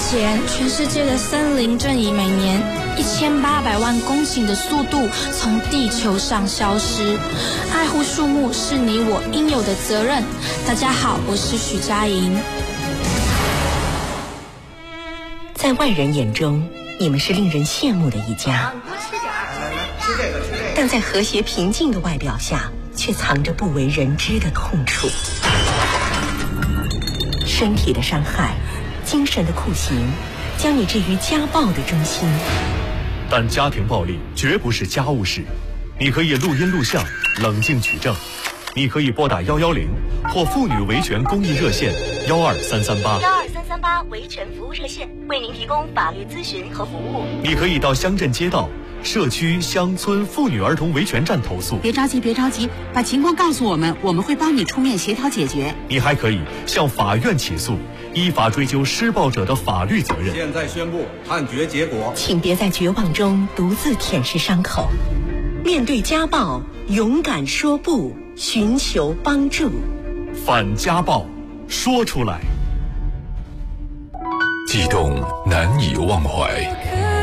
前，全世界的森林正以每年1800万公顷的速度从地球上消失。爱护树木是你我应有的责任。大家好，我是许佳莹。 在外人眼中，你们是令人羡慕的一家， 吃这个。 但在和谐平静的外表下，却藏着不为人知的痛楚。身体的伤害，精神的酷刑，将你置于家暴的中心。 但家庭暴力绝不是家务事，你可以录音录像，冷静举证。你可以拨打110或妇女维权公益热线12338 维权服务热线，为您提供法律咨询和服务。 你可以到乡镇街道、社区、乡村妇女儿童维权站投诉。 别着急，把情况告诉我们，我们会帮你出面协调解决。 你还可以向法院起诉，依法追究施暴者的法律责任。 现在宣布判决结果， 请别在绝望中独自舔舐伤口，面对家暴，勇敢说不，寻求帮助。 反家暴，说出来。 悸动难以忘怀，